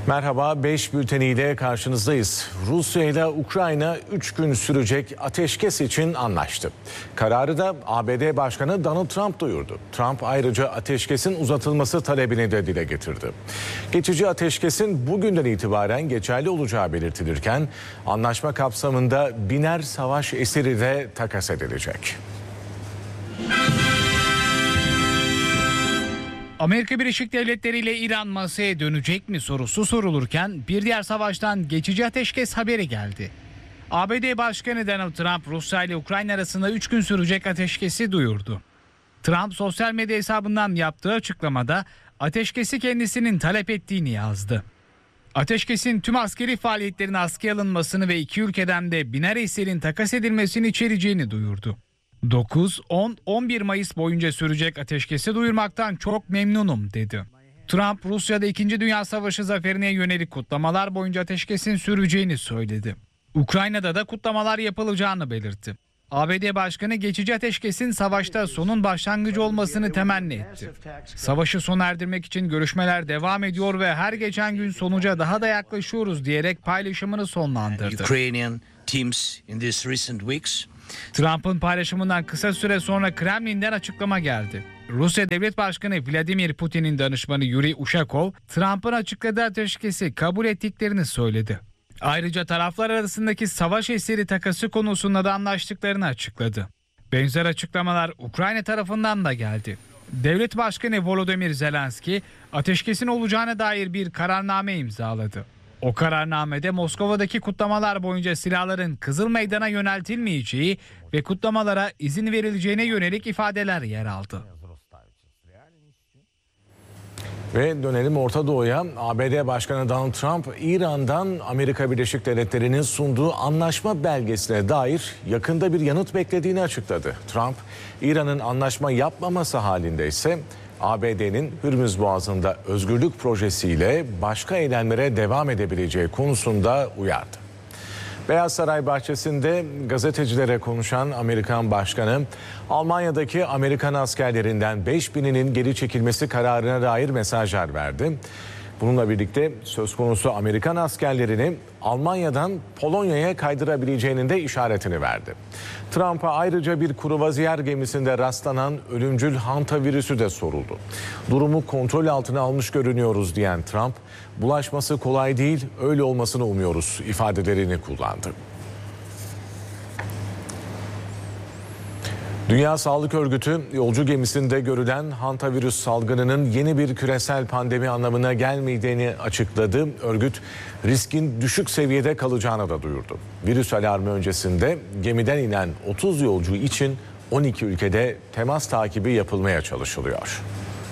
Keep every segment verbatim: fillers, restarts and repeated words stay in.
Merhaba, beş bülteniyle karşınızdayız. Rusya ile Ukrayna üç gün sürecek ateşkes için anlaştı. Kararı da A B D Başkanı Donald Trump duyurdu. Trump ayrıca ateşkesin uzatılması talebini de dile getirdi. Geçici ateşkesin bugünden itibaren geçerli olacağı belirtilirken anlaşma kapsamında biner savaş esiri de takas edilecek. Amerika Birleşik Devletleri ile İran masaya dönecek mi sorusu sorulurken bir diğer savaştan geçici ateşkes haberi geldi. A B D Başkanı Donald Trump Rusya ile Ukrayna arasında üç gün sürecek ateşkesi duyurdu. Trump sosyal medya hesabından yaptığı açıklamada ateşkesi kendisinin talep ettiğini yazdı. Ateşkesin tüm askeri faaliyetlerin askıya alınmasını ve iki ülkeden de biner esirin takas edilmesini içereceğini duyurdu. dokuz, on, on bir Mayıs boyunca sürecek ateşkesi duyurmaktan çok memnunum dedi. Trump, Rusya'da İkinci Dünya Savaşı zaferine yönelik kutlamalar boyunca ateşkesin süreceğini söyledi. Ukrayna'da da kutlamalar yapılacağını belirtti. A B D Başkanı geçici ateşkesin savaşta sonun başlangıcı olmasını temenni etti. Savaşı sona erdirmek için görüşmeler devam ediyor ve her geçen gün sonuca daha da yaklaşıyoruz diyerek paylaşımını sonlandırdı. Trump'ın paylaşımından kısa süre sonra Kremlin'den açıklama geldi. Rusya Devlet Başkanı Vladimir Putin'in danışmanı Yuri Ushakov, Trump'ın açıkladığı ateşkesi kabul ettiklerini söyledi. Ayrıca taraflar arasındaki savaş esiri takası konusunda da anlaştıklarını açıkladı. Benzer açıklamalar Ukrayna tarafından da geldi. Devlet Başkanı Volodymyr Zelenski, ateşkesin olacağına dair bir kararname imzaladı. O kararnamede Moskova'daki kutlamalar boyunca silahların Kızıl Meydan'a yöneltilmeyeceği ve kutlamalara izin verileceğine yönelik ifadeler yer aldı. Ve dönelim Orta Doğu'ya. A B D Başkanı Donald Trump, İran'dan Amerika Birleşik Devletleri'nin sunduğu anlaşma belgesine dair yakında bir yanıt beklediğini açıkladı. Trump, İran'ın anlaşma yapmaması halinde ise A B D'nin Hürmüz Boğazı'nda özgürlük projesiyle başka eylemlere devam edebileceği konusunda uyardı. Beyaz Saray bahçesinde gazetecilere konuşan Amerikan Başkanı, Almanya'daki Amerikan askerlerinden beş bininin geri çekilmesi kararına dair mesajlar verdi. Bununla birlikte söz konusu Amerikan askerlerini Almanya'dan Polonya'ya kaydırabileceğinin de işaretini verdi. Trump'a ayrıca bir kruvaziyer gemisinde rastlanan ölümcül hantavirüsü de soruldu. Durumu kontrol altına almış görünüyoruz diyen Trump, bulaşması kolay değil, öyle olmasını umuyoruz ifadelerini kullandı. Dünya Sağlık Örgütü, yolcu gemisinde görülen hantavirüs salgınının yeni bir küresel pandemi anlamına gelmediğini açıkladı. Örgüt, riskin düşük seviyede kalacağını da duyurdu. Virüs alarmı öncesinde gemiden inen otuz yolcu için on iki ülkede temas takibi yapılmaya çalışılıyor.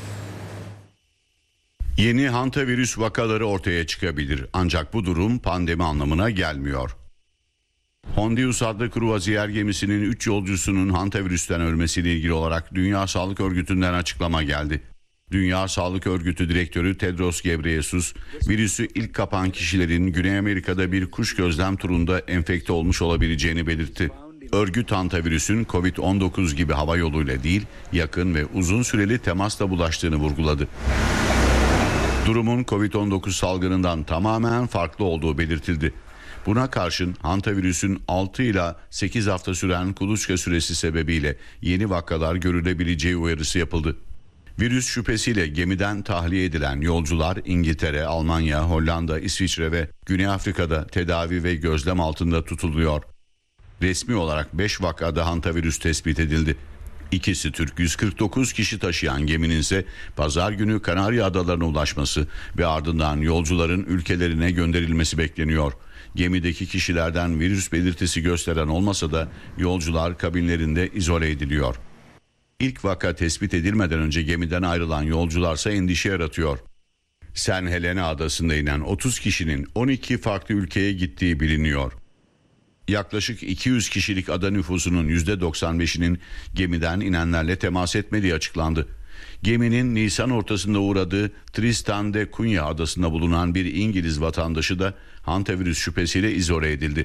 Yeni hantavirüs vakaları ortaya çıkabilir, ancak bu durum pandemi anlamına gelmiyor. Hondius adlı kruvaziyer gemisinin üç yolcusunun hantavirüsten ölmesiyle ilgili olarak Dünya Sağlık Örgütü'nden açıklama geldi. Dünya Sağlık Örgütü Direktörü Tedros Ghebreyesus, virüsü ilk kapan kişilerin Güney Amerika'da bir kuş gözlem turunda enfekte olmuş olabileceğini belirtti. Örgüt hantavirüsün kovid on dokuz gibi hava yoluyla değil, yakın ve uzun süreli temasla bulaştığını vurguladı. Durumun kovid on dokuz salgınından tamamen farklı olduğu belirtildi. Buna karşın hantavirüsün altı ila sekiz hafta süren kuluçka süresi sebebiyle yeni vakalar görülebileceği uyarısı yapıldı. Virüs şüphesiyle gemiden tahliye edilen yolcular İngiltere, Almanya, Hollanda, İsviçre ve Güney Afrika'da tedavi ve gözlem altında tutuluyor. Resmi olarak beş vakada hantavirüs tespit edildi. İkisi Türk, yüz kırk dokuz kişi taşıyan geminin ise pazar günü Kanarya Adaları'na ulaşması ve ardından yolcuların ülkelerine gönderilmesi bekleniyor. Gemideki kişilerden virüs belirtisi gösteren olmasa da yolcular kabinlerinde izole ediliyor. İlk vaka tespit edilmeden önce gemiden ayrılan yolcularsa endişe yaratıyor. Saint Helena adasında inen otuz kişinin on iki farklı ülkeye gittiği biliniyor. Yaklaşık iki yüz kişilik ada nüfusunun yüzde doksan beşinin gemiden inenlerle temas etmediği açıklandı. Geminin Nisan ortasında uğradığı Tristan de Cunha adasında bulunan bir İngiliz vatandaşı da hantavirüs şüphesiyle izole edildi.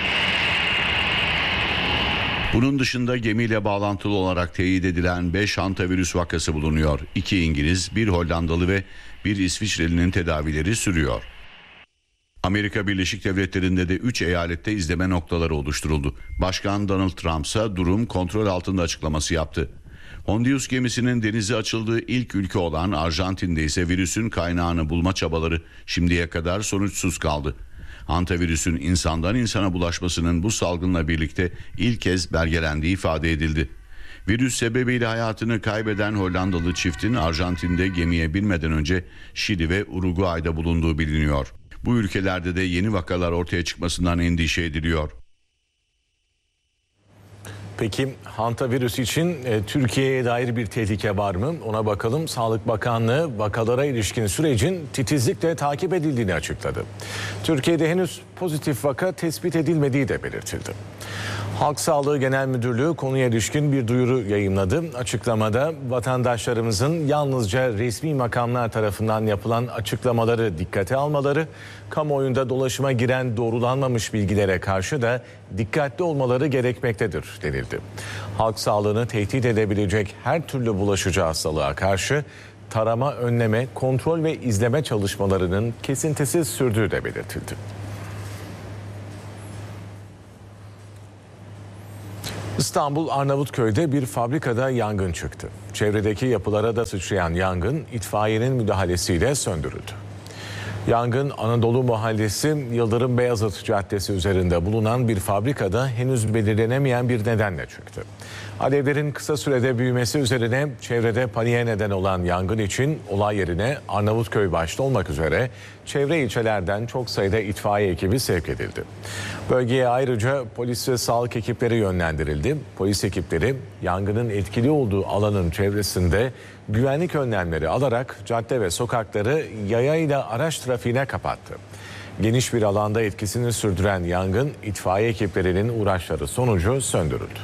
Bunun dışında gemiyle bağlantılı olarak teyit edilen beş hantavirüs vakası bulunuyor. iki İngiliz, bir Hollandalı ve bir İsviçreli'nin tedavileri sürüyor. Amerika Birleşik Devletleri'nde de üç eyalette izleme noktaları oluşturuldu. Başkan Donald Trump ise durum kontrol altında açıklaması yaptı. Hondius gemisinin denize açıldığı ilk ülke olan Arjantin'de ise virüsün kaynağını bulma çabaları şimdiye kadar sonuçsuz kaldı. Hantavirüsün insandan insana bulaşmasının bu salgınla birlikte ilk kez belgelendiği ifade edildi. Virüs sebebiyle hayatını kaybeden Hollandalı çiftin Arjantin'de gemiye binmeden önce Şili ve Uruguay'da bulunduğu biliniyor. Bu ülkelerde de yeni vakalar ortaya çıkmasından endişe ediliyor. Peki hantavirüs için e, Türkiye'ye dair bir tehlike var mı? Ona bakalım. Sağlık Bakanlığı vakalara ilişkin sürecin titizlikle takip edildiğini açıkladı. Türkiye'de henüz pozitif vaka tespit edilmediği de belirtildi. Halk Sağlığı Genel Müdürlüğü konuya ilişkin bir duyuru yayımladı. Açıklamada vatandaşlarımızın yalnızca resmi makamlar tarafından yapılan açıklamaları dikkate almaları, kamuoyunda dolaşıma giren doğrulanmamış bilgilere karşı da dikkatli olmaları gerekmektedir denildi. Halk sağlığını tehdit edebilecek her türlü bulaşıcı hastalığa karşı tarama, önleme, kontrol ve izleme çalışmalarının kesintisiz sürdüğü de belirtildi. İstanbul Arnavutköy'de bir fabrikada yangın çıktı. Çevredeki yapılara da sıçrayan yangın itfaiyenin müdahalesiyle söndürüldü. Yangın Anadolu Mahallesi Yıldırım Beyazıt Caddesi üzerinde bulunan bir fabrikada henüz belirlenemeyen bir nedenle çıktı. Alevlerin kısa sürede büyümesi üzerine çevrede paniğe neden olan yangın için olay yerine Arnavutköy başta olmak üzere çevre ilçelerden çok sayıda itfaiye ekibi sevk edildi. Bölgeye ayrıca polis ve sağlık ekipleri yönlendirildi. Polis ekipleri yangının etkili olduğu alanın çevresinde güvenlik önlemleri alarak cadde ve sokakları yayayla araç trafiğine kapattı. Geniş bir alanda etkisini sürdüren yangın itfaiye ekiplerinin uğraşları sonucu söndürüldü.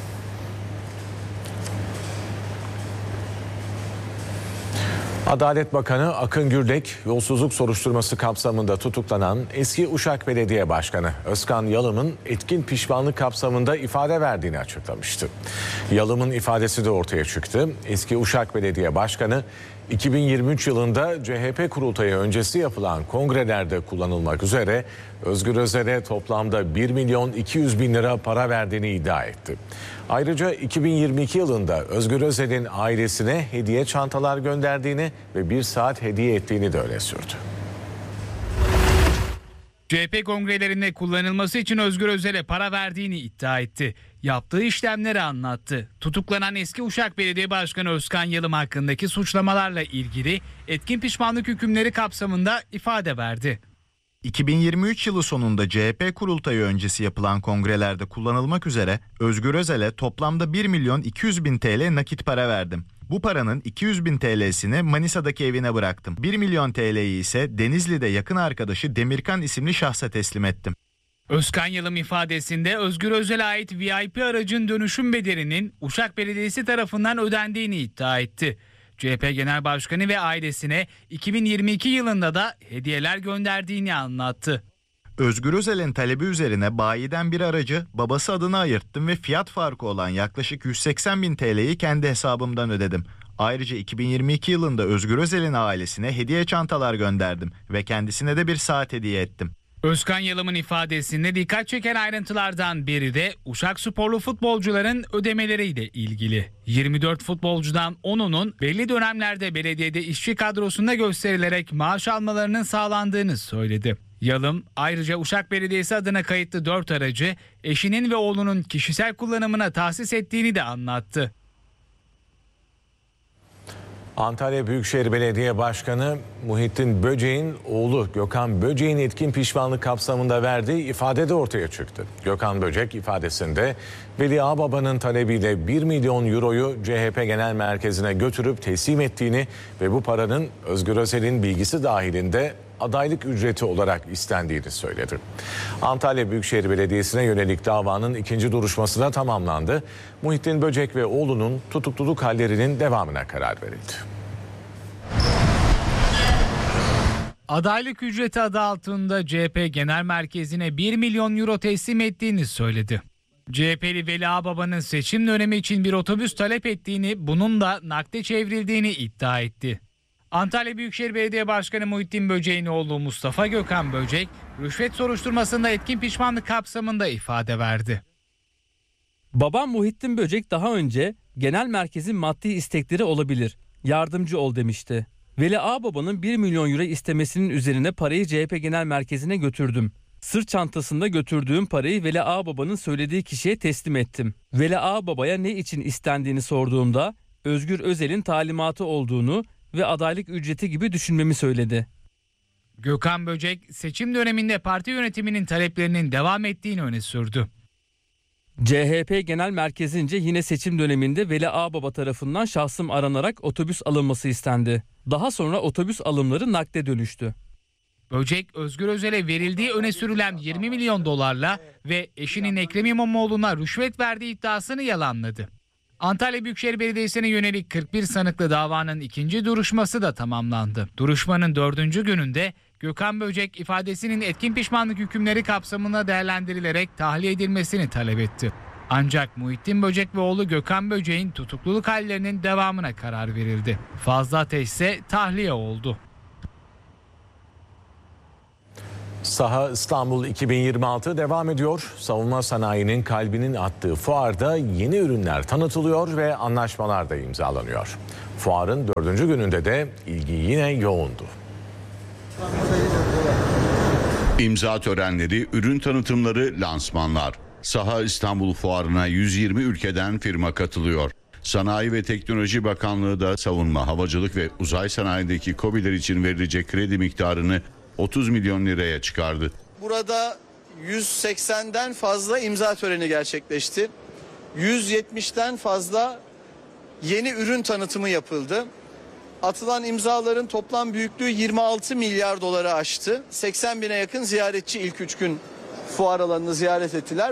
Adalet Bakanı Akın Gürlek, yolsuzluk soruşturması kapsamında tutuklanan eski Uşak Belediye Başkanı Özkan Yalım'ın etkin pişmanlık kapsamında ifade verdiğini açıklamıştı. Yalım'ın ifadesi de ortaya çıktı. Eski Uşak Belediye Başkanı iki bin yirmi üç yılında C H P kurultayı öncesi yapılan kongrelerde kullanılmak üzere Özgür Özel'e toplamda bir milyon iki yüz bin lira para verdiğini iddia etti. Ayrıca iki bin yirmi iki yılında Özgür Özel'in ailesine hediye çantalar gönderdiğini ve bir saat hediye ettiğini de öne sürdü. C H P kongrelerinde kullanılması için Özgür Özel'e para verdiğini iddia etti. Yaptığı işlemleri anlattı. Tutuklanan eski Uşak Belediye Başkanı Özkan Yalım hakkındaki suçlamalarla ilgili etkin pişmanlık hükümleri kapsamında ifade verdi. iki bin yirmi üç yılı sonunda C H P kurultayı öncesi yapılan kongrelerde kullanılmak üzere Özgür Özel'e toplamda bir milyon iki yüz bin T L nakit para verdim. Bu paranın iki yüz bin T L'sini Manisa'daki evine bıraktım. bir milyon T L'yi ise Denizli'de yakın arkadaşı Demirkan isimli şahsa teslim ettim. Özkan Yalım ifadesinde Özgür Özel'e ait V I P aracın dönüşüm bedelinin Uşak Belediyesi tarafından ödendiğini iddia etti. C H P Genel Başkanı ve ailesine iki bin yirmi iki yılında da hediyeler gönderdiğini anlattı. Özgür Özel'in talebi üzerine bayiden bir aracı babası adına ayırttım ve fiyat farkı olan yaklaşık yüz seksen bin T L'yi kendi hesabımdan ödedim. Ayrıca iki bin yirmi iki yılında Özgür Özel'in ailesine hediye çantalar gönderdim ve kendisine de bir saat hediye ettim. Özkan Yalım'ın ifadesinde dikkat çeken ayrıntılardan biri de Uşak sporlu futbolcuların ödemeleriyle ilgili. yirmi dört futbolcudan onunun belli dönemlerde belediyede işçi kadrosunda gösterilerek maaş almalarının sağlandığını söyledi. Yalım ayrıca Uşak Belediyesi adına kayıtlı dört aracı eşinin ve oğlunun kişisel kullanımına tahsis ettiğini de anlattı. Antalya Büyükşehir Belediye Başkanı Muhittin Böcek'in oğlu Gökhan Böcek'in etkin pişmanlık kapsamında verdiği ifade de ortaya çıktı. Gökhan Böcek ifadesinde Veli Ağbaba'nın talebiyle bir milyon euroyu C H P Genel Merkezi'ne götürüp teslim ettiğini ve bu paranın Özgür Özel'in bilgisi dahilinde adaylık ücreti olarak istendiğini söyledi. Antalya Büyükşehir Belediyesi'ne yönelik davanın ikinci duruşması da tamamlandı. Muhittin Böcek ve oğlunun tutukluluk hallerinin devamına karar verildi. Adaylık ücreti adı altında C H P Genel Merkezi'ne bir milyon euro teslim ettiğini söyledi. C H P'li Veli Ağbaba'nın seçim dönemi için bir otobüs talep ettiğini, bunun da nakde çevrildiğini iddia etti. Antalya Büyükşehir Belediye Başkanı Muhittin Böcek'in oğlu Mustafa Gökhan Böcek, rüşvet soruşturmasında etkin pişmanlık kapsamında ifade verdi. Babam Muhittin Böcek daha önce genel merkezin maddi istekleri olabilir, yardımcı ol demişti. Veli Ağbaba'nın bir milyon euro istemesinin üzerine parayı C H P Genel Merkezi'ne götürdüm. Sırt çantasında götürdüğüm parayı Veli Ağbaba'nın söylediği kişiye teslim ettim. Veli Ağbaba'ya ne için istendiğini sorduğumda Özgür Özel'in talimatı olduğunu ve adaylık ücreti gibi düşünmemi söyledi. Gökhan Böcek, seçim döneminde parti yönetiminin taleplerinin devam ettiğini öne sürdü. C H P Genel Merkezi'nce yine seçim döneminde Veli Ağbaba tarafından şahsım aranarak otobüs alınması istendi. Daha sonra otobüs alımları nakde dönüştü. Böcek, Özgür Özel'e verildiği öne sürülen yirmi milyon dolarla ve eşinin Ekrem İmamoğlu'na rüşvet verdiği iddiasını yalanladı. Antalya Büyükşehir Belediyesi'ne yönelik kırk bir sanıklı davanın ikinci duruşması da tamamlandı. Duruşmanın dördüncü gününde Gökhan Böcek ifadesinin etkin pişmanlık hükümleri kapsamında değerlendirilerek tahliye edilmesini talep etti. Ancak Muhittin Böcek ve oğlu Gökhan Böcek'in tutukluluk hallerinin devamına karar verildi. Fazla Ateş ise tahliye oldu. Saha İstanbul iki bin yirmi altı devam ediyor. Savunma sanayinin kalbinin attığı fuarda yeni ürünler tanıtılıyor ve anlaşmalar da imzalanıyor. Fuarın dördüncü gününde de ilgi yine yoğundu. İmza törenleri, ürün tanıtımları, lansmanlar. Saha İstanbul Fuarı'na yüz yirmi ülkeden firma katılıyor. Sanayi ve Teknoloji Bakanlığı da savunma, havacılık ve uzay sanayindeki KOBİ'ler için verilecek kredi miktarını otuz milyon liraya çıkardı. Burada yüz seksenden fazla imza töreni gerçekleşti. yüz yetmişten fazla yeni ürün tanıtımı yapıldı. Atılan imzaların toplam büyüklüğü yirmi altı milyar doları aştı. seksen bine yakın ziyaretçi ilk üç gün fuar alanını ziyaret ettiler.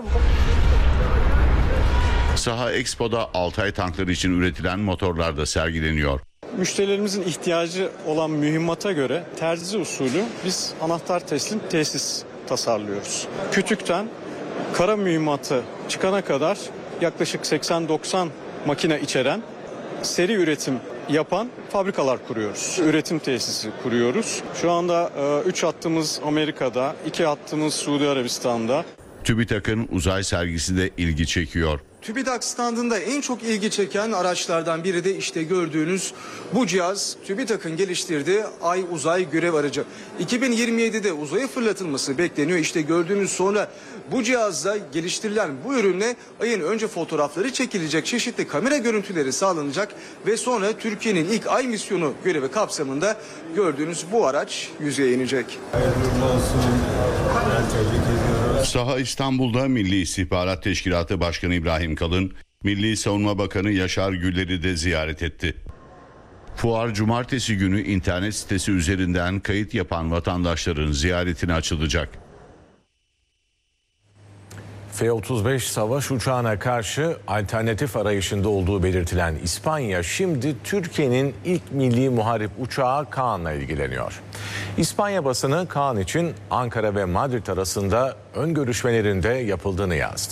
Saha Expo'da Altay tankları için üretilen motorlar da sergileniyor. Müşterilerimizin ihtiyacı olan mühimmata göre terzi usulü biz anahtar teslim tesis tasarlıyoruz. Kütükten kara mühimmatı çıkana kadar yaklaşık seksen doksan makine içeren seri üretim yapan fabrikalar kuruyoruz. Üretim tesisi kuruyoruz. Şu anda üç hattımız Amerika'da, iki hattımız Suudi Arabistan'da. TÜBİTAK'ın uzay sergisi de ilgi çekiyor. TÜBİTAK standında en çok ilgi çeken araçlardan biri de işte gördüğünüz bu cihaz. TÜBİTAK'ın geliştirdiği Ay Uzay Görev Aracı. iki bin yirmi yedide uzaya fırlatılması bekleniyor. İşte gördüğünüz sonra bu cihazla geliştirilen bu ürünle Ay'ın önce fotoğrafları çekilecek, çeşitli kamera görüntüleri sağlanacak ve sonra Türkiye'nin ilk Ay misyonu görevi kapsamında gördüğünüz bu araç yüzeye inecek. Hayırlı olsun. Ben tebrik ediyorum. Saha İstanbul'da Milli İstihbarat Teşkilatı Başkanı İbrahim Kalın, Milli Savunma Bakanı Yaşar Güller'i de ziyaret etti. Fuar cumartesi günü internet sitesi üzerinden kayıt yapan vatandaşların ziyaretine açılacak. F otuz beş savaş uçağına karşı alternatif arayışında olduğu belirtilen İspanya şimdi Türkiye'nin ilk milli muharip uçağı Kaan'la ilgileniyor. İspanya basını Kaan için Ankara ve Madrid arasında ön görüşmelerinde yapıldığını yazdı.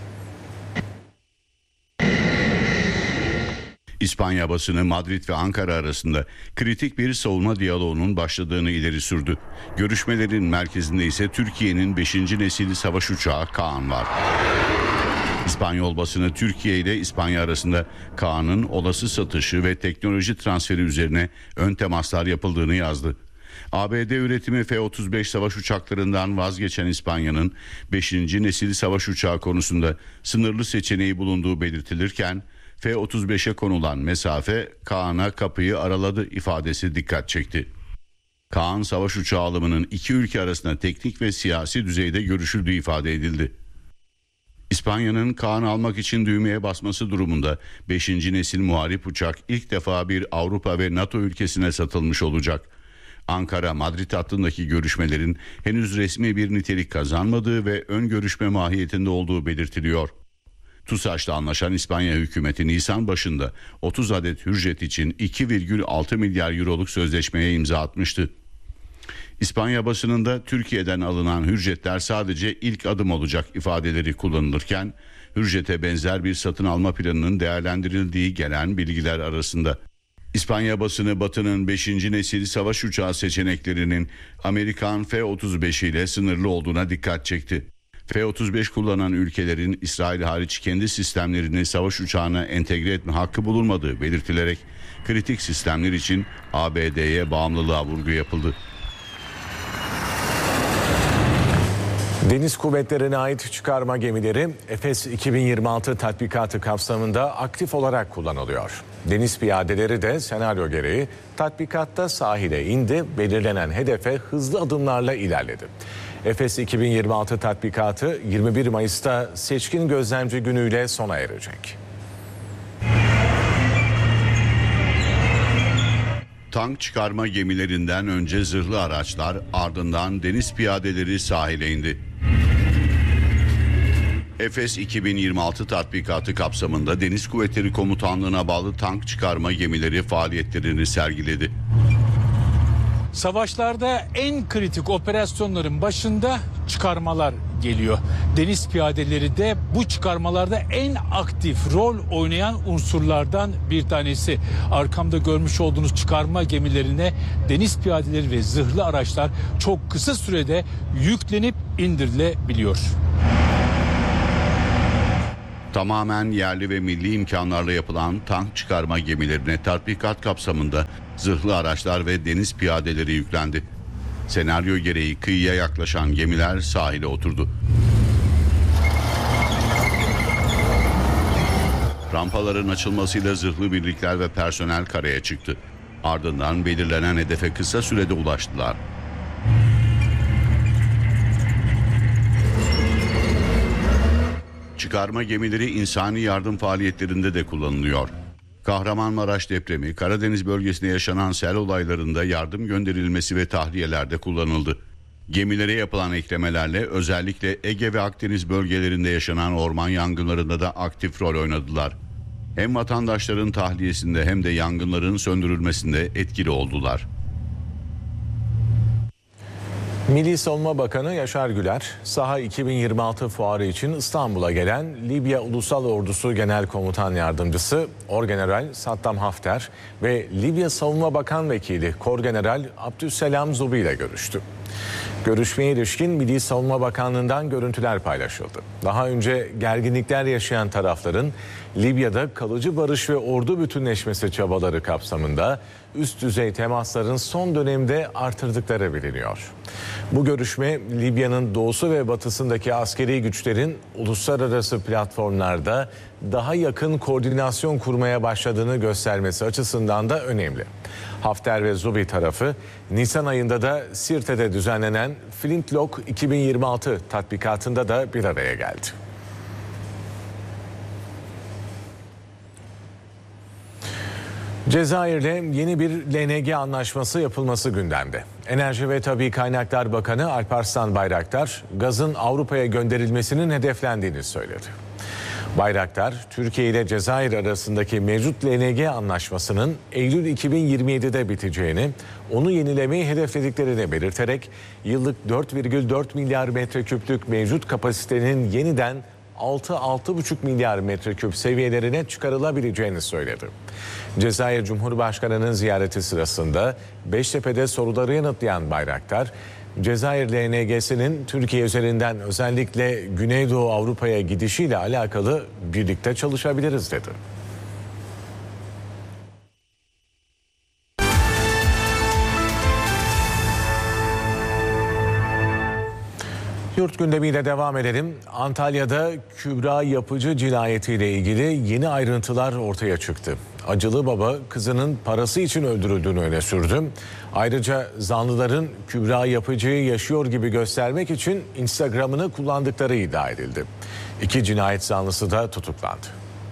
İspanya basını Madrid ve Ankara arasında kritik bir savunma diyaloğunun başladığını ileri sürdü. Görüşmelerin merkezinde ise Türkiye'nin beşinci nesil savaş uçağı Kaan var. İspanyol basını Türkiye ile İspanya arasında Kaan'ın olası satışı ve teknoloji transferi üzerine ön temaslar yapıldığını yazdı. A B D üretimi F otuz beş savaş uçaklarından vazgeçen İspanya'nın beşinci nesil savaş uçağı konusunda sınırlı seçeneği bulunduğu belirtilirken F otuz beşe konulan mesafe Kaan'a kapıyı araladı ifadesi dikkat çekti. Kaan savaş uçağı alımının iki ülke arasında teknik ve siyasi düzeyde görüşüldüğü ifade edildi. İspanya'nın Kaan almak için düğmeye basması durumunda beşinci nesil muharip uçak ilk defa bir Avrupa ve NATO ülkesine satılmış olacak. Ankara-Madrid hattındaki görüşmelerin henüz resmi bir nitelik kazanmadığı ve ön görüşme mahiyetinde olduğu belirtiliyor. TUSAŞ'la anlaşan İspanya hükümeti Nisan başında otuz adet Hürjet için iki virgül altı milyar euroluk sözleşmeye imza atmıştı. İspanya basınında Türkiye'den alınan Hürjetler sadece ilk adım olacak ifadeleri kullanılırken Hürjet'e benzer bir satın alma planının değerlendirildiği gelen bilgiler arasında. İspanya basını Batı'nın beşinci nesil savaş uçağı seçeneklerinin Amerikan F otuz beş ile sınırlı olduğuna dikkat çekti. F otuz beş kullanan ülkelerin İsrail hariç kendi sistemlerini savaş uçağına entegre etme hakkı bulunmadığı belirtilerek kritik sistemler için A B D'ye bağımlılığa vurgu yapıldı. Deniz kuvvetlerine ait çıkarma gemileri Efes iki bin yirmi altı tatbikatı kapsamında aktif olarak kullanılıyor. Deniz piyadeleri de senaryo gereği tatbikatta sahile indi, belirlenen hedefe hızlı adımlarla ilerledi. Efes iki bin yirmi altı tatbikatı yirmi bir Mayıs'ta seçkin gözlemci günüyle sona erecek. Tank çıkarma gemilerinden önce zırhlı araçlar, ardından deniz piyadeleri sahile indi. Efes iki bin yirmi altı tatbikatı kapsamında Deniz Kuvvetleri Komutanlığı'na bağlı tank çıkarma gemileri faaliyetlerini sergiledi. Savaşlarda en kritik operasyonların başında çıkarmalar geliyor. Deniz piyadeleri de bu çıkarmalarda en aktif rol oynayan unsurlardan bir tanesi. Arkamda görmüş olduğunuz çıkarma gemilerine deniz piyadeleri ve zırhlı araçlar çok kısa sürede yüklenip indirilebiliyor. Tamamen yerli ve milli imkanlarla yapılan tank çıkarma gemilerine tatbikat kapsamında zırhlı araçlar ve deniz piyadeleri yüklendi. Senaryo gereği kıyıya yaklaşan gemiler sahile oturdu. Rampaların açılmasıyla zırhlı birlikler ve personel karaya çıktı. Ardından belirlenen hedefe kısa sürede ulaştılar. Çıkarma gemileri insani yardım faaliyetlerinde de kullanılıyor. Kahramanmaraş depremi, Karadeniz bölgesinde yaşanan sel olaylarında yardım gönderilmesi ve tahliyelerde kullanıldı. Gemilere yapılan eklemelerle özellikle Ege ve Akdeniz bölgelerinde yaşanan orman yangınlarında da aktif rol oynadılar. Hem vatandaşların tahliyesinde hem de yangınların söndürülmesinde etkili oldular. Milli Savunma Bakanı Yaşar Güler, Saha iki bin yirmi altı fuarı için İstanbul'a gelen Libya Ulusal Ordusu Genel Komutan Yardımcısı Orgeneral Saddam Hafter ve Libya Savunma Bakan Vekili Korgeneral Abdüsselam Zubi ile görüştü. Görüşmeye ilişkin Milli Savunma Bakanlığı'ndan görüntüler paylaşıldı. Daha önce gerginlikler yaşayan tarafların Libya'da kalıcı barış ve ordu bütünleşmesi çabaları kapsamında üst düzey temasların son dönemde artırdıkları biliniyor. Bu görüşme Libya'nın doğusu ve batısındaki askeri güçlerin uluslararası platformlarda daha yakın koordinasyon kurmaya başladığını göstermesi açısından da önemli. Hafter ve Zubi tarafı Nisan ayında da Sirte'de düzenlenen Flintlock iki bin yirmi altı tatbikatında da bir araya geldi. Cezayir'le yeni bir L N G anlaşması yapılması gündemde. Enerji ve Tabii Kaynaklar Bakanı Alparslan Bayraktar, gazın Avrupa'ya gönderilmesinin hedeflendiğini söyledi. Bayraktar, Türkiye ile Cezayir arasındaki mevcut L N G anlaşmasının Eylül iki bin yirmi yedi'de biteceğini, onu yenilemeyi hedeflediklerini belirterek yıllık dört virgül dört milyar metreküplük mevcut kapasitenin yeniden altı altı buçuk milyar metreküp seviyelerine çıkarılabileceğini söyledi. Cezayir Cumhurbaşkanı'nın ziyareti sırasında Beştepe'de soruları yanıtlayan Bayraktar, Cezayir L N G'sinin Türkiye üzerinden özellikle Güneydoğu Avrupa'ya gidişiyle alakalı birlikte çalışabiliriz dedi. Yurt gündemiyle devam edelim. Antalya'da Kübra Yapıcı cinayetiyle ilgili yeni ayrıntılar ortaya çıktı. Acılı baba kızının parası için öldürüldüğünü öne sürdü. Ayrıca zanlıların Kübra Yapıcı'yı yaşıyor gibi göstermek için Instagram'ını kullandıkları iddia edildi. İki cinayet zanlısı da tutuklandı.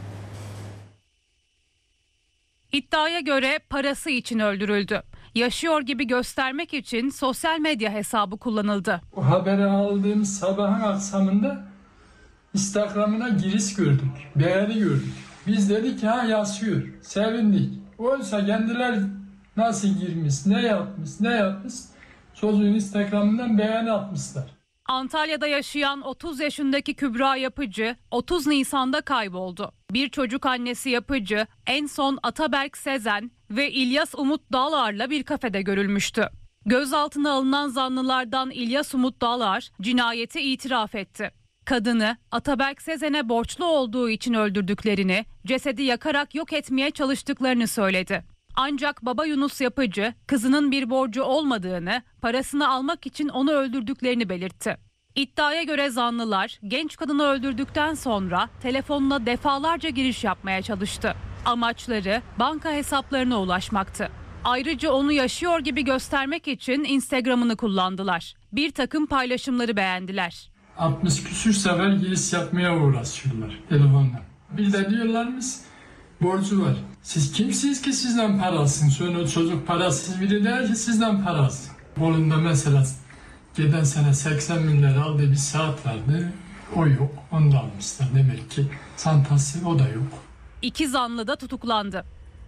İddiaya göre parası için öldürüldü. Yaşıyor gibi göstermek için sosyal medya hesabı kullanıldı. O haberi aldığımız sabahın akşamında Instagram'ına giriş gördük, beğeni gördük. Biz dedik ha yaşıyor, sevindik. Oysa kendiler nasıl girmiş, ne yapmış, ne yapmış çocuğun Instagram'ından beğeni atmışlar. Antalya'da yaşayan otuz yaşındaki Kübra Yapıcı otuz Nisan'da kayboldu. Bir çocuk annesi Yapıcı en son Ataberk Sezen ve İlyas Umut Dağlar'la bir kafede görülmüştü. Gözaltına alınan zanlılardan İlyas Umut Dağlar cinayeti itiraf etti. Kadını Ataberk Sezen'e borçlu olduğu için öldürdüklerini, cesedi yakarak yok etmeye çalıştıklarını söyledi. Ancak baba Yunus Yapıcı kızının bir borcu olmadığını, parasını almak için onu öldürdüklerini belirtti. İddiaya göre zanlılar genç kadını öldürdükten sonra telefonuna defalarca giriş yapmaya çalıştı. Amaçları banka hesaplarına ulaşmaktı. Ayrıca onu yaşıyor gibi göstermek için Instagram'ını kullandılar. Bir takım paylaşımları beğendiler. altmış küsür sefer giriş yapmaya uğraşıyorlar telefonla. Bir de diyorlarmış borcu var. Siz kimsiniz ki sizden para alsın? Sonra çocuk parasız biri değil ki sizden para alsın. Bolunda mesela geçen sene seksen bin lira aldığı bir saat vardı. O yok. Onu da almışlar. Demek ki çantası o da yok. İki zanlı da tutuklandı.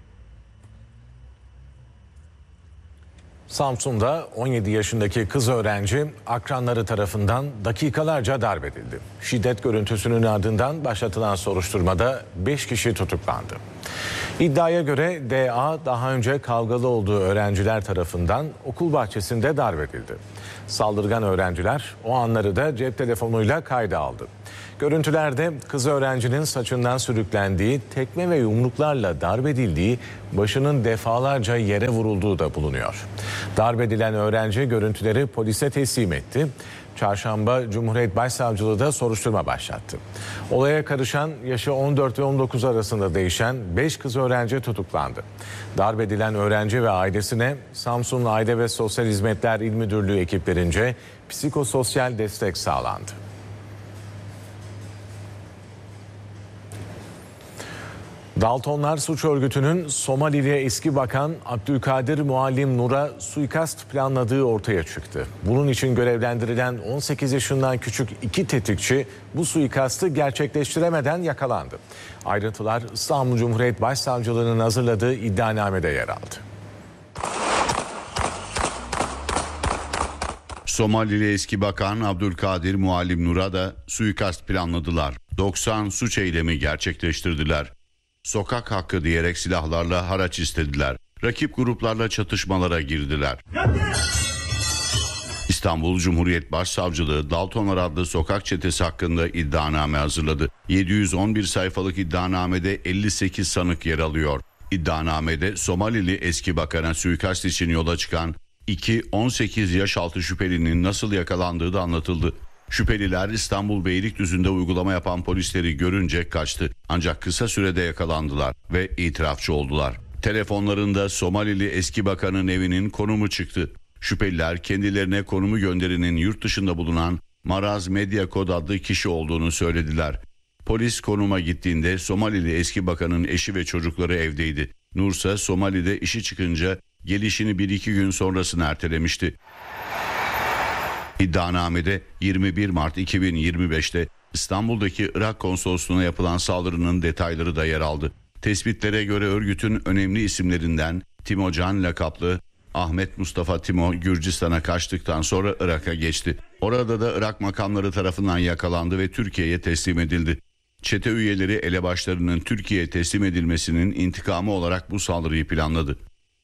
Samsun'da on yedi yaşındaki kız öğrenci akranları tarafından dakikalarca darp edildi. Şiddet görüntüsünün ardından başlatılan soruşturmada beş kişi tutuklandı. İddiaya göre D A daha önce kavgalı olduğu öğrenciler tarafından okul bahçesinde darp edildi. Saldırgan öğrenciler o anları da cep telefonuyla kayda aldı. Görüntülerde kız öğrencinin saçından sürüklendiği, tekme ve yumruklarla darp edildiği, başının defalarca yere vurulduğu da bulunuyor. Darp edilen öğrenci görüntüleri polise teslim etti. Çarşamba Cumhuriyet Başsavcılığı da soruşturma başlattı. Olaya karışan yaşı on dört ve on dokuz arasında değişen beş kız öğrenci tutuklandı. Darp edilen öğrenci ve ailesine Samsun Aile ve Sosyal Hizmetler İl Müdürlüğü ekiplerince psikososyal destek sağlandı. Daltonlar suç örgütünün Somalili eski bakan Abdülkadir Muallim Nur'a suikast planladığı ortaya çıktı. Bunun için görevlendirilen on sekiz yaşından küçük iki tetikçi bu suikastı gerçekleştiremeden yakalandı. Ayrıntılar İstanbul Cumhuriyet Başsavcılığı'nın hazırladığı iddianamede yer aldı. Somalili eski bakan Abdülkadir Muallim Nur'a da suikast planladılar. doksan suç eylemi gerçekleştirdiler. Sokak hakkı diyerek silahlarla haraç istediler. Rakip gruplarla çatışmalara girdiler. İstanbul Cumhuriyet Başsavcılığı Daltonlar adlı sokak çetesi hakkında iddianame hazırladı. yedi yüz on bir sayfalık iddianamede elli sekiz sanık yer alıyor. İddianamede Somalili eski bakana suikast için yola çıkan iki on sekiz yaş altı şüphelinin nasıl yakalandığı da anlatıldı. Şüpheliler İstanbul Beylikdüzü'nde uygulama yapan polisleri görünce kaçtı. Ancak kısa sürede yakalandılar ve itirafçı oldular. Telefonlarında Somalili eski bakanın evinin konumu çıktı. Şüpheliler kendilerine konumu gönderinin yurt dışında bulunan Maraz Medyakod adlı kişi olduğunu söylediler. Polis konuma gittiğinde Somalili eski bakanın eşi ve çocukları evdeydi. Nursa Somali'de işi çıkınca gelişini bir iki gün sonrasını ertelemişti. İddianamede yirmi bir Mart iki bin yirmi beşte İstanbul'daki Irak konsolosluğuna yapılan saldırının detayları da yer aldı. Tespitlere göre örgütün önemli isimlerinden Timo Can lakaplı Ahmet Mustafa Timo Gürcistan'a kaçtıktan sonra Irak'a geçti. Orada da Irak makamları tarafından yakalandı ve Türkiye'ye teslim edildi. Çete üyeleri elebaşlarının Türkiye'ye teslim edilmesinin intikamı olarak bu saldırıyı planladı.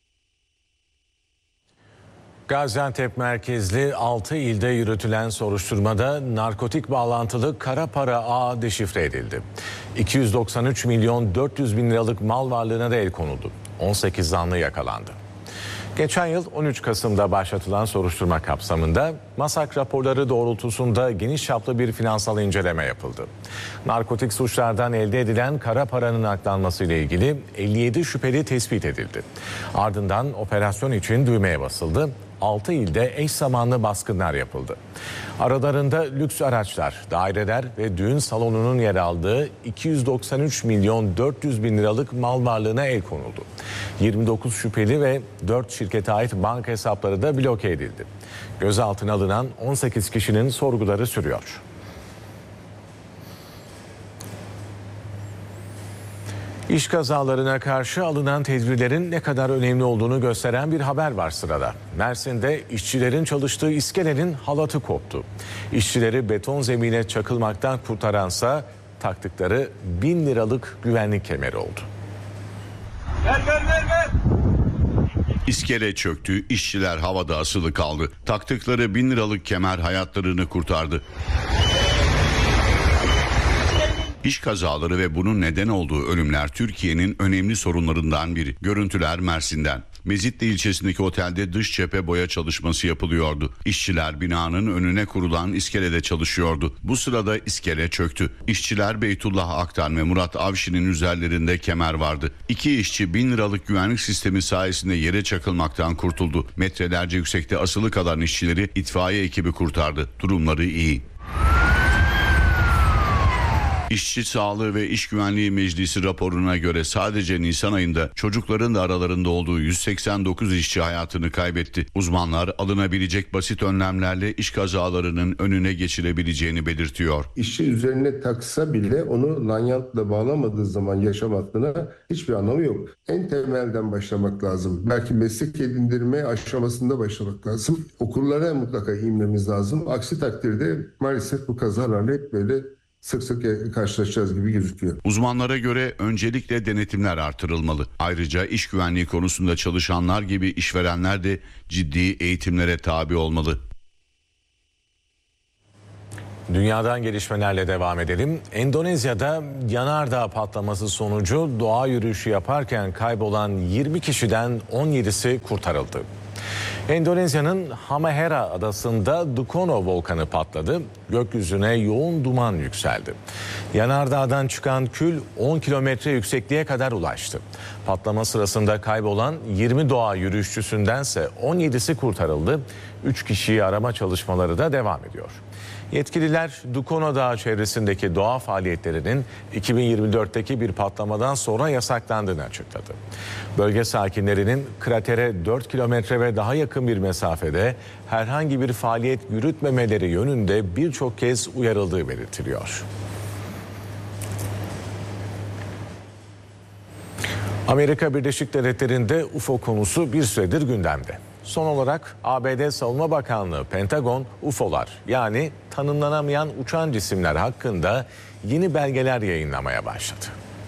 Gaziantep merkezli altı ilde yürütülen soruşturmada narkotik bağlantılı kara para ağı deşifre edildi. iki yüz doksan üç milyon dört yüz bin liralık mal varlığına da el konuldu. on sekiz zanlı yakalandı. Geçen yıl on üç Kasım'da başlatılan soruşturma kapsamında MASAK raporları doğrultusunda geniş çaplı bir finansal inceleme yapıldı. Narkotik suçlardan elde edilen kara paranın aklanması ile ilgili elli yedi şüpheli tespit edildi. Ardından operasyon için düğmeye basıldı. altı ilde eş zamanlı baskınlar yapıldı. Aralarında lüks araçlar, daireler ve düğün salonunun yer aldığı iki yüz doksan üç milyon dört yüz bin liralık mal varlığına el konuldu. yirmi dokuz şüpheli ve dört şirkete ait banka hesapları da bloke edildi. Gözaltına alınan on sekiz kişinin sorguları sürüyor. İş kazalarına karşı alınan tedbirlerin ne kadar önemli olduğunu gösteren bir haber var sırada. Mersin'de işçilerin çalıştığı iskelenin halatı koptu. İşçileri beton zemine çakılmaktan kurtaransa taktıkları bin liralık güvenlik kemeri oldu. Ver ver ver ver. İskele çöktü, işçiler havada asılı kaldı. Taktıkları bin liralık kemer hayatlarını kurtardı. İş kazaları ve bunun neden olduğu ölümler Türkiye'nin önemli sorunlarından biri. Görüntüler Mersin'den. Mezitli ilçesindeki otelde dış cephe boya çalışması yapılıyordu. İşçiler binanın önüne kurulan iskelede çalışıyordu. Bu sırada iskele çöktü. İşçiler Beytullah Aktan ve Murat Avşin'in üzerlerinde kemer vardı. İki işçi bin liralık güvenlik sistemi sayesinde yere çakılmaktan kurtuldu. Metrelerce yüksekte asılı kalan işçileri itfaiye ekibi kurtardı. Durumları iyi. İşçi Sağlığı ve İş Güvenliği Meclisi raporuna göre sadece Nisan ayında çocukların da aralarında olduğu yüz seksen dokuz işçi hayatını kaybetti. Uzmanlar alınabilecek basit önlemlerle iş kazalarının önüne geçilebileceğini belirtiyor. İşçi üzerine taksa bile onu lanyardla bağlamadığı zaman yaşam hakkına hiçbir anlamı yok. En temelden başlamak lazım. Belki meslek edindirme aşamasında başlamak lazım. Okullara mutlaka inmemiz lazım. Aksi takdirde maalesef bu kazalarla hep böyle sık sık karşılaşacağız gibi gözüküyor. Uzmanlara göre öncelikle denetimler artırılmalı. Ayrıca iş güvenliği konusunda çalışanlar gibi işverenler de ciddi eğitimlere tabi olmalı. Dünyadan gelişmelerle devam edelim. Endonezya'da yanardağ patlaması sonucu doğa yürüyüşü yaparken kaybolan yirmi kişiden on yedisi kurtarıldı. Endonezya'nın Halmahera adasında Dukono volkanı patladı. Gökyüzüne yoğun duman yükseldi. Yanardağdan çıkan kül on kilometre yüksekliğe kadar ulaştı. Patlama sırasında kaybolan yirmi doğa yürüyüşçüsündense on yedisi kurtarıldı. üç kişiyi arama çalışmaları da devam ediyor. Yetkililer Dukono Dağı çevresindeki doğa faaliyetlerinin iki bin yirmi dörtteki bir patlamadan sonra yasaklandığını açıkladı. Bölge sakinlerinin kratere dört kilometre ve daha yakın bir mesafede herhangi bir faaliyet yürütmemeleri yönünde birçok kez uyarıldığı belirtiliyor. Amerika Birleşik Devletleri'nde U F O konusu bir süredir gündemde. Son olarak A B D Savunma Bakanlığı Pentagon U F O'lar yani tanımlanamayan uçan cisimler hakkında yeni belgeler yayınlamaya başladı.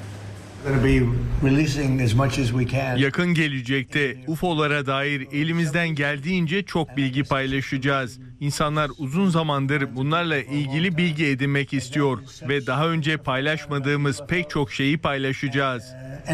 Yakın gelecekte U F O'lara dair elimizden geldiğince çok bilgi paylaşacağız. İnsanlar uzun zamandır bunlarla ilgili bilgi edinmek istiyor ve daha önce paylaşmadığımız pek çok şeyi paylaşacağız.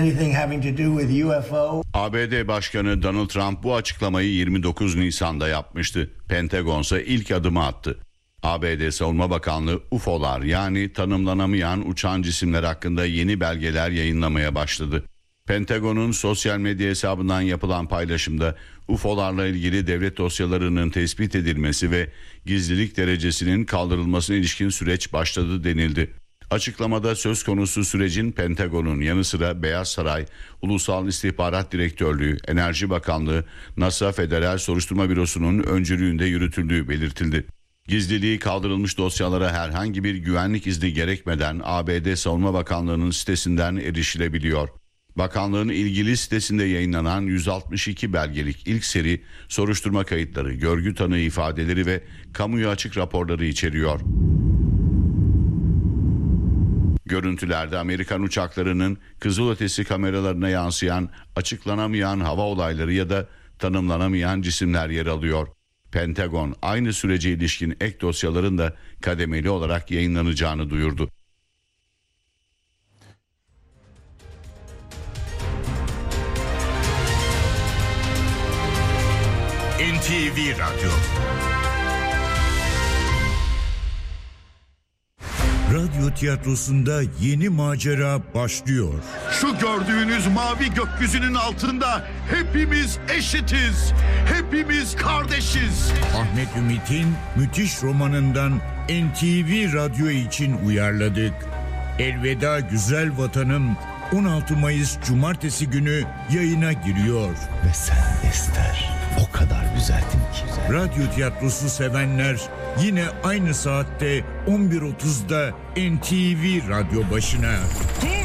A B D Başkanı Donald Trump bu açıklamayı yirmi dokuz Nisan'da yapmıştı. Pentagon ise ilk adımı attı. A B D Savunma Bakanlığı U F O'lar yani tanımlanamayan uçan cisimler hakkında yeni belgeler yayınlamaya başladı. Pentagon'un sosyal medya hesabından yapılan paylaşımda U F O'larla ilgili devlet dosyalarının tespit edilmesi ve gizlilik derecesinin kaldırılmasına ilişkin süreç başladı denildi. Açıklamada söz konusu sürecin Pentagon'un yanı sıra Beyaz Saray, Ulusal İstihbarat Direktörlüğü, Enerji Bakanlığı, NASA Federal Soruşturma Bürosu'nun öncülüğünde yürütüldüğü belirtildi. Gizliliği kaldırılmış dosyalara herhangi bir güvenlik izni gerekmeden A B D Savunma Bakanlığı'nın sitesinden erişilebiliyor. Bakanlığın ilgili sitesinde yayınlanan yüz altmış iki belgelik ilk seri soruşturma kayıtları, görgü tanığı ifadeleri ve kamuya açık raporları içeriyor. Görüntülerde Amerikan uçaklarının kızılötesi kameralarına yansıyan açıklanamayan hava olayları ya da tanımlanamayan cisimler yer alıyor. Pentagon aynı sürece ilişkin ek dosyaların da kademeli olarak yayınlanacağını duyurdu. N T V Radyo. Radyo tiyatrosunda yeni macera başlıyor. Şu gördüğünüz mavi gökyüzünün altında hepimiz eşitiz. Hepimiz kardeşiz. Ahmet Ümit'in müthiş romanından N T V Radyo için uyarladık. Elveda Güzel Vatanım on altı Mayıs Cumartesi günü yayına giriyor. Ve sen Ester o kadar güzeldin ki. Radyo tiyatrosu sevenler yine aynı saatte on bir otuzda N T V Radyo başına.